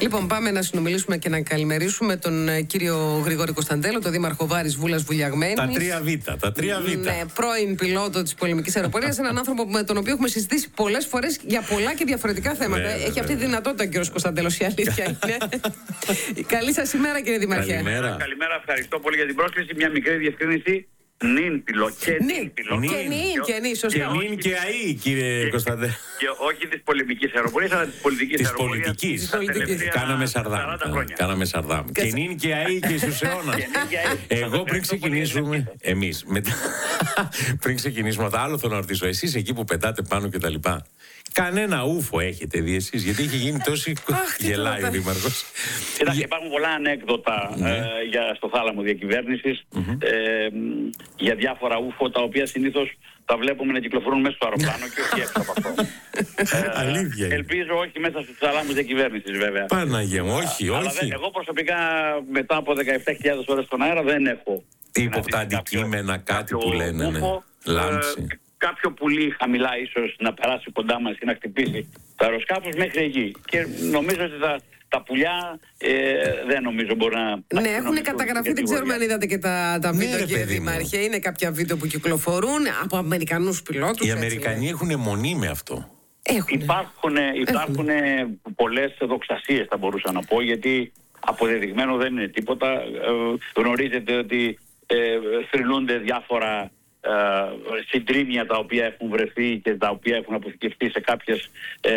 Λοιπόν, πάμε να συνομιλήσουμε και να καλημερίσουμε τον κύριο Γρηγόρη Κωνσταντέλο, τον δήμαρχο Βάρης Βούλας Βουλιαγμένης. Τα τρία Β. Ναι, πρώην πιλότο της πολεμικής αεροπορίας. Έναν άνθρωπο με τον οποίο έχουμε συζητήσει πολλές φορές για πολλά και διαφορετικά θέματα. Έχει αυτή τη δυνατότητα ο κύριος Κωνσταντέλος, η αλήθεια είναι. Καλή σας ημέρα, κύριε Δημαρχέ. Καλημέρα, ευχαριστώ πολύ για την πρόσκληση. Μια μικρή διευκρίνηση. Νυν πιλό και νυν πιλό. σωστά. Και νυν και αή, κύριε Κωνσταντέλο. Και όχι της πολεμικής αεροπορίας, αλλά της πολιτικής αεροπορίας. Της πολιτικής. Κάναμε Σαρδάμ. Και νυν και αή και στους αιώνας. Εγώ πριν ξεκινήσουμε, εμείς, πριν ξεκινήσουμε, άλλο θέλω να ρωτήσω, εσείς εκεί που πετάτε πάνω και τα λοιπά, κανένα ούφο έχετε δει εσείς? Γιατί έχει γίνει τόση. Γελάει ο Δήμαρχος. Κοιτάξτε, υπάρχουν πολλά ανέκδοτα στο θάλαμο διακυβέρνησης για διάφορα ούφο, τα οποία συνήθως τα βλέπουμε να κυκλοφορούν μέσα στο αεροπλάνο και όχι έξω από αυτό. Αλήθεια. Ελπίζω όχι μέσα στους θαλάμους διακυβέρνησης, βέβαια. Παναγία μου, όχι. Εγώ προσωπικά μετά από 17.000 ώρες στον αέρα δεν έχω ύποπτα αντικείμενα, κάτι που λένε. Λάμψη. Κάποιο πουλί χαμηλά ίσως να περάσει κοντά μας ή να χτυπήσει το αεροσκάφος μέχρι εκεί. Και νομίζω ότι τα πουλιά δεν νομίζω μπορεί να... Ναι, έχουν καταγραφεί, δεν ξέρουμε αν είδατε και τα βίντεο, κύριε Δήμαρχε. Είναι κάποια βίντεο που κυκλοφορούν από Αμερικανούς πιλότους. Οι Αμερικανοί έχουν μονή με αυτό. Υπάρχουν πολλές δοξασίες, θα μπορούσα να πω, γιατί αποδεδειγμένο δεν είναι τίποτα. Γνωρίζετε ότι θρηνούνται διάφορα συντρίμμια τα οποία έχουν βρεθεί και τα οποία έχουν αποθηκευτεί σε κάποιες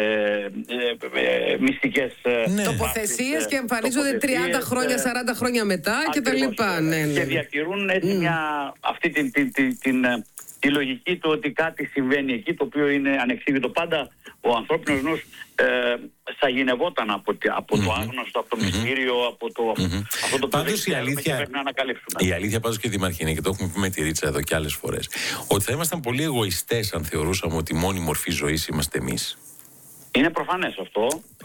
μυστικές τοποθεσίες και εμφανίζονται 30 χρόνια, 40 χρόνια μετά και τα λοιπά. Και διατηρούν έτσι αυτή τη λογική του ότι κάτι συμβαίνει εκεί, το οποίο είναι ανεξήγητο. Πάντα ο ανθρώπινος νους σαγηνευόταν από το άγνωστο, από το μυστήριο, από αυτό το πάντως η αλήθεια, πρέπει να ανακαλύψουμε. Η αλήθεια πάντως, και Δημαρχή, είναι, και το έχουμε πει με τη Ρίτσα εδώ και άλλες φορές, ότι θα ήμασταν πολύ εγωιστές αν θεωρούσαμε ότι η μόνη μορφή ζωής είμαστε εμείς. Είναι προφανές αυτό.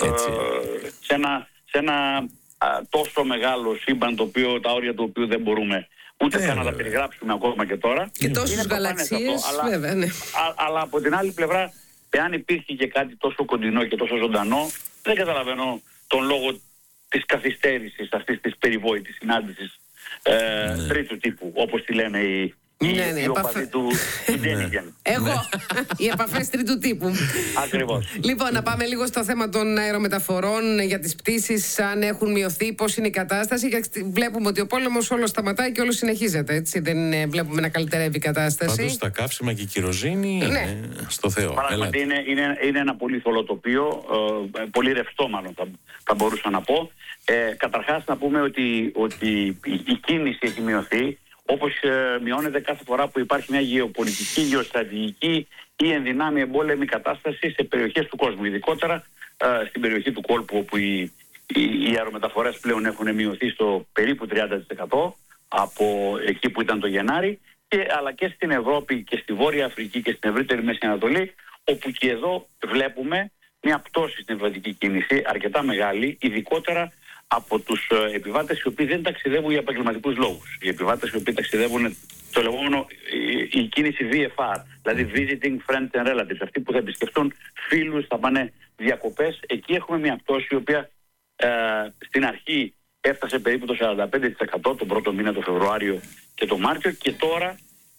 Σε ένα τόσο μεγάλο σύμπαν, τα όρια του οποίου δεν μπορούμε ούτε καν να τα περιγράψουμε ακόμα και τώρα. Και τόσες γαλαξίες, βέβαια, ναι. Αλλά από την άλλη πλευρά, εάν υπήρχε και κάτι τόσο κοντινό και τόσο ζωντανό, δεν καταλαβαίνω τον λόγο της καθυστέρησης αυτής της περιβόητης συνάντησης τρίτου τύπου, όπως τη λένε οι οπαδοί του Ντένιγκεν. Εγώ, οι επαφές τρίτου τύπου. Ακριβώς. Λοιπόν, να πάμε λίγο στο θέμα των αερομεταφορών, για τις πτήσεις, αν έχουν μειωθεί, πώς είναι η κατάσταση. Βλέπουμε ότι ο πόλεμος όλο σταματάει και όλο συνεχίζεται, έτσι. Δεν βλέπουμε να καλυτερεύει η κατάσταση. Πάντως τα καύσιμα και η κυροζήνη είναι στο Θεό. Πράγματι είναι ένα πολύ θολό τοπίο, πολύ ρευστό μάλλον θα μπορούσα να πω. Καταρχάς να πούμε ότι η κίνηση έχει μειωθεί, όπως μειώνεται κάθε φορά που υπάρχει μια γεωπολιτική, γεωστρατηγική ή ενδυνάμει εμπόλεμη κατάσταση σε περιοχές του κόσμου. Ειδικότερα στην περιοχή του κόλπου, όπου οι αερομεταφορές πλέον έχουν μειωθεί στο περίπου 30% από εκεί που ήταν το Γενάρη, αλλά και στην Ευρώπη και στη Βόρεια Αφρική και στην ευρύτερη Μέση Ανατολή, όπου και εδώ βλέπουμε μια πτώση στην επιβατική κίνηση αρκετά μεγάλη, ειδικότερα από τους επιβάτες οι οποίοι δεν ταξιδεύουν για επαγγελματικούς λόγους. Οι επιβάτες οι οποίοι ταξιδεύουν το λεγόμενο η κίνηση VFR, δηλαδή Visiting Friends and Relatives, αυτοί που θα επισκεφτούν φίλους, θα πάνε διακοπές. Εκεί έχουμε μια πτώση η οποία στην αρχή έφτασε περίπου το 45% τον πρώτο μήνα, το Φεβρουάριο και το Μάρτιο, και τώρα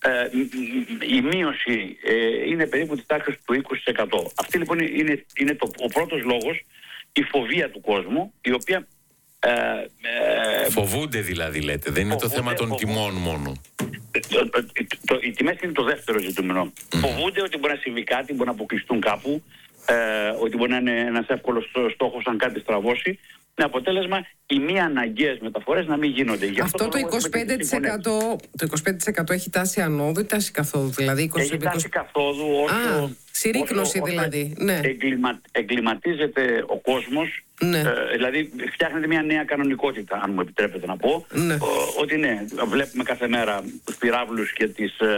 η μείωση είναι περίπου της τάξης του 20%. Αυτή λοιπόν είναι ο πρώτος λόγος, η φοβία του κόσμου, η οποία φοβούνται δηλαδή, λέτε, δεν είναι το θέμα των τιμών μόνο. Οι τιμές είναι το δεύτερο ζητούμενο. Φοβούνται ότι μπορεί να συμβεί κάτι, μπορεί να αποκλειστούν κάπου, ότι μπορεί να είναι ένας εύκολος στόχος αν κάτι στραβώσει, με αποτέλεσμα οι μη αναγκαίες μεταφορές να μην γίνονται. Αυτό το 25% έχει τάση ανώδου ή τάση καθόδου? Δηλαδή έχει τάση καθόδου όσο... Συρρίκνωση δηλαδή. Ναι. Εγκληματίζεται ο κόσμος, ναι. Δηλαδή φτιάχνεται μια νέα κανονικότητα, αν μου επιτρέπετε να πω, ναι. Ότι ναι, βλέπουμε κάθε μέρα τους πυράβλους και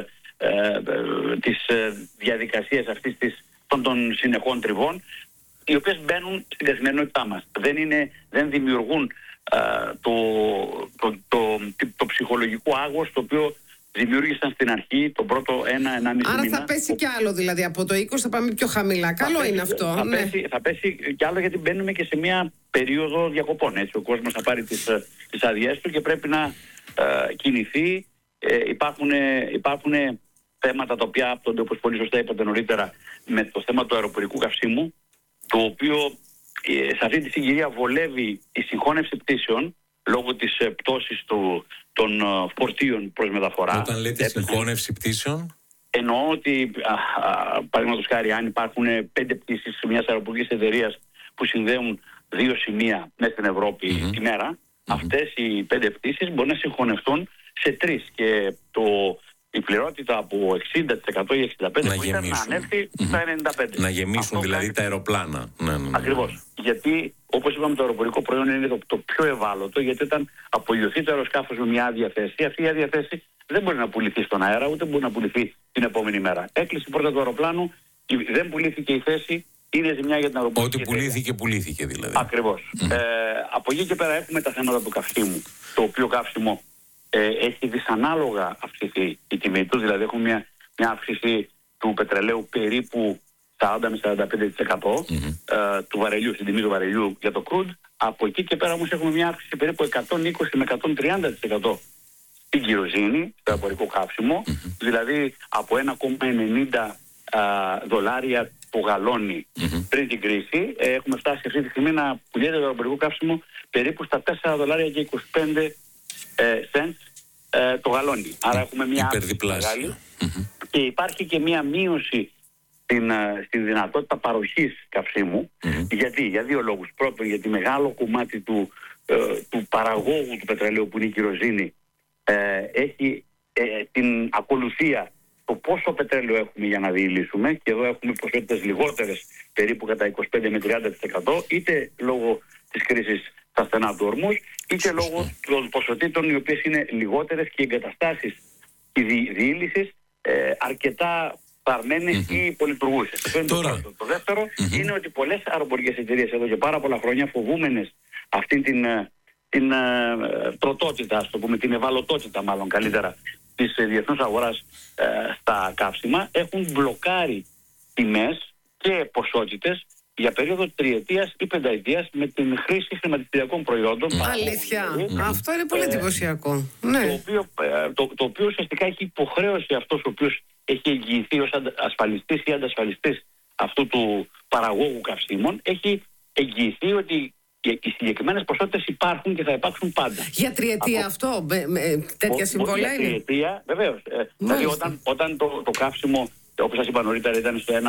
τις διαδικασίες αυτής των συνεχών τριβών, οι οποίες μπαίνουν στην καθημερινότητά μας. Δεν δημιουργούν το ψυχολογικό άγχος το οποίο δημιούργησαν στην αρχή τον πρώτο 1-1,5 μήνα. Άρα θα πέσει κι άλλο, δηλαδή από το 20 θα πάμε πιο χαμηλά. Καλό είναι αυτό. Θα πέσει κι άλλο, γιατί μπαίνουμε και σε μια περίοδο διακοπών. Έτσι. Ο κόσμος θα πάρει τις αδειές του και πρέπει να κινηθεί. Υπάρχουν θέματα τα οποία άπτονται, όπως πολύ σωστά είπατε νωρίτερα, με το θέμα του αεροπορικού καυσίμου, το οποίο σε αυτή τη συγκυρία βολεύει η συγχώνευση πτήσεων λόγω της πτώσης των φορτίων προς μεταφορά. Όταν λέτε συγχώνευση πτήσεων, εννοώ ότι, παραδείγματος χάρη, αν υπάρχουν 5 πτήσεις μιας αεροπορικής εταιρείας που συνδέουν 2 σημεία μέσα στην Ευρώπη τη μέρα, αυτές οι 5 πτήσεις μπορεί να συγχωνευτούν σε 3 και η πληρότητα από 60% ή 65% που ήταν να ανέβει στα 95%. Να γεμίσουν δηλαδή τα αεροπλάνα. Ακριβώς. Γιατί, όπως είπαμε, το αεροπορικό προϊόν είναι το πιο ευάλωτο, γιατί όταν απογειωθεί το αεροσκάφος με μια άδεια θέση, αυτή η άδεια θέση δεν μπορεί να πουληθεί στον αέρα, ούτε μπορεί να πουληθεί την επόμενη μέρα. Έκλεισε η πόρτα του αεροπλάνου, δεν πουλήθηκε η θέση, είναι ζημιά για την αεροπορική. Ό,τι πουλήθηκε δηλαδή. Ακριβώς. Από εκεί και πέρα έχουμε τα θέματα του καυσίμου, το οποίο καύσιμο έχει δυσανάλογα αυξηθεί η τιμή του, δηλαδή έχουμε μια αύξηση του πετρελαίου περίπου 40 με 45% του βαρελιού, στην τιμή του βαρελιού για το crude. Από εκεί και πέρα όμως έχουμε μια αύξηση περίπου 120 με 130% στην κυροζήνη, στο αεροπορικό καύσιμο, δηλαδή από $1,90 το γαλόνι πριν την κρίση, έχουμε φτάσει αυτή τη στιγμή να πουλιέται το αεροπορικό καύσιμο περίπου στα $4,25 το γαλόνι. Άρα έχουμε μια μεγάλη και υπάρχει και μια μείωση στην δυνατότητα παροχής καυσίμου. Γιατί? Για 2 λόγους. Πρώτον, γιατί μεγάλο κομμάτι του παραγόγου του πετρελαίου, που είναι η κυροζήνη, έχει την ακολουθία το πόσο πετρέλαιο έχουμε για να διηλύσουμε, και εδώ έχουμε ποσότητες λιγότερες, περίπου κατά 25 με 30%, είτε λόγω της κρίσης στα στενά του Ορμούς, είτε λόγω των ποσοτήτων οι οποίες είναι λιγότερες και οι εγκαταστάσεις διήλυσης αρκετά παρμένες ή πολυλειτουργούσες. Αυτό είναι το πρώτο. Το δεύτερο είναι ότι πολλές αεροπορικές εταιρείες εδώ και πάρα πολλά χρόνια, φοβούμενες αυτήν την τροτότητα, ας το πούμε, την ευαλωτότητα μάλλον καλύτερα, της διεθνούς αγοράς στα καύσιμα, έχουν μπλοκάρει τιμές και ποσότητες για περίοδο 3ετίας ή 5ετίας με την χρήση χρηματιστηριακών προϊόντων. Αλήθεια. Αυτό είναι πολύ εντυπωσιακό. Ναι. Το οποίο ουσιαστικά έχει υποχρέωση αυτός ο οποίος έχει εγγυηθεί ως ασφαλιστής ή αντασφαλιστής αυτού του παραγόγου καυσίμων, έχει εγγυηθεί ότι οι συγκεκριμένες ποσότητες υπάρχουν και θα υπάρξουν πάντα. Για 3ετία αυτό, τέτοια συμβόλαια είναι? Για 3ετία, βεβαίως. Δηλαδή όταν το καύσιμο, όπως σας είπα νωρίτερα, ήταν στο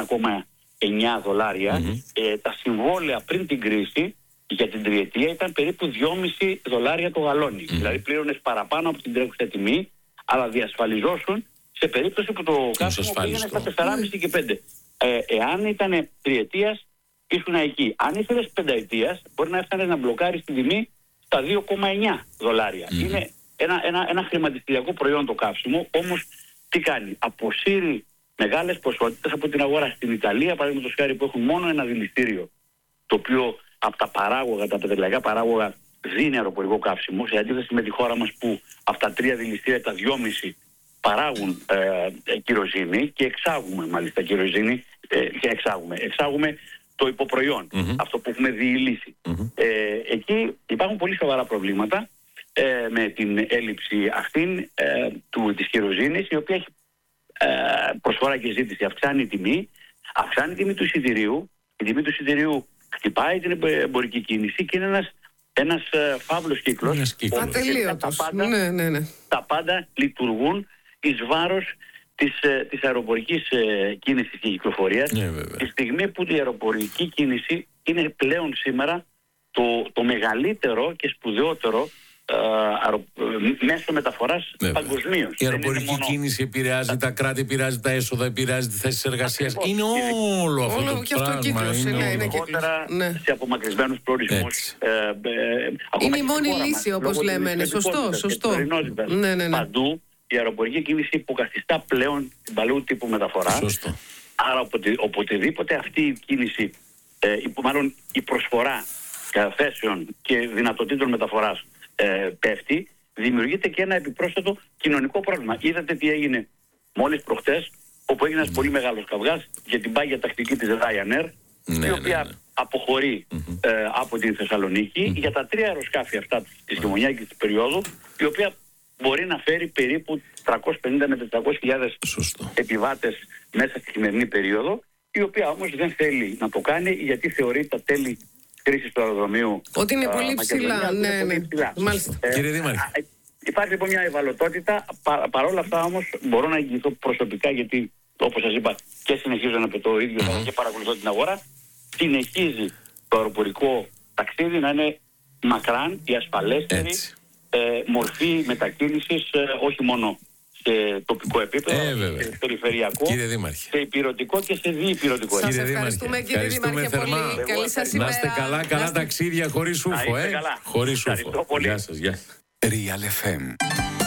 $1,9, τα συμβόλαια πριν την κρίση για την 3ετία ήταν περίπου $2,5 το γαλόνι. Δηλαδή πλήρωνες παραπάνω από την τρέχουσα τιμή, αλλά διασφαλιζόσουν σε περίπτωση που το καύσιμο πήγαινε στα 4,5 και 5. Εάν ήταν 3ετίας, ήσουν εκεί. Αν ήθελες 5ετίας, μπορεί να έφτανε να μπλοκάρεις την τιμή στα $2,9. Είναι ένα χρηματιστηριακό προϊόν το καύσιμο, όμως τι κάνει? Αποσύρει μεγάλες ποσότητες από την αγορά. Στην Ιταλία, παραδείγματος χάρη, που έχουν μόνο ένα δηληστήριο, το οποίο από τα παράγωγα, τα πετρελαϊκά παράγωγα, δίνει αεροπορικό καύσιμο, σε αντίθεση με τη χώρα μας που από τα 3 δηληστήρια, τα 2,5 παράγουν κυροζήνη, και εξάγουμε μάλιστα κυροζήνη, και εξάγουμε το υποπροϊόν, αυτό που έχουμε διηλύσει. Εκεί υπάρχουν πολύ σοβαρά προβλήματα με την έλλειψη αυτήν της κυροζήνης, η οποία έχει προσφορά και ζήτηση, αυξάνει η τιμή του εισιτηρίου. Η τιμή του εισιτηρίου χτυπάει την εμπορική κίνηση και είναι ένας φαύλος κύκλος. Ατελείωτος. Τα πάντα λειτουργούν εις βάρος της αεροπορικής κίνησης και κυκλοφορίας, τη στιγμή που η αεροπορική κίνηση είναι πλέον σήμερα το μεγαλύτερο και σπουδαιότερο μέσω μεταφοράς παγκοσμίως. Η αεροπορική κίνηση επηρεάζει τα κράτη, επηρεάζει τα έσοδα, επηρεάζει τις θέσεις εργασίας. Είναι όλο αυτό το πράγμα. Ειδικότερα σε απομακρυσμένους προορισμούς. Είναι η μόνη λύση, όπως λέμε. Είναι σωστό. Παντού η αεροπορική κίνηση υποκαθιστά πλέον την παλαιού τύπου μεταφορά. Άρα οποτεδήποτε αυτή η κίνηση, μάλλον η προσφορά θέσεων και δυνατοτήτων μεταφοράς πέφτει, δημιουργείται και ένα επιπρόσθετο κοινωνικό πρόβλημα. Είδατε τι έγινε μόλις προχτές, όπου έγινε ένας πολύ μεγάλος καυγάς για την πάγια τακτική της Ryanair, η οποία αποχωρεί από την Θεσσαλονίκη για τα 3 αεροσκάφη αυτά της χειμωνιάτικης περίοδου, η οποία μπορεί να φέρει περίπου 350 με 400.000 επιβάτες μέσα στη χειμερινή περίοδο, η οποία όμως δεν θέλει να το κάνει γιατί θεωρεί τα τέλη χρήσης του αεροδρομίου ότι είναι πολύ ψηλά. Ναι. Μάλιστα. Κύριε Δήμαρχε. Υπάρχει λοιπόν μια ευαλωτότητα. Παρόλα αυτά όμως μπορώ να εγγυηθώ προσωπικά, γιατί όπως σας είπα και συνεχίζω να πετώ το ίδιο και παρακολουθώ την αγορά, συνεχίζει το αεροπορικό ταξίδι να είναι μακράν η ασφαλέστερη μορφή μετακίνησης, όχι μόνο σε τοπικό επίπεδο, σε περιφερειακό, σε υπηρετικό και σε διυπηρετικό επίπεδο. Σας ευχαριστούμε κύριε Δήμαρχε πολύ. Καλή σας ημέρα. Να είστε καλά, καλά ταξίδια χωρίς ούφο. Χωρίς ούφο. Γεια σας. Real FM.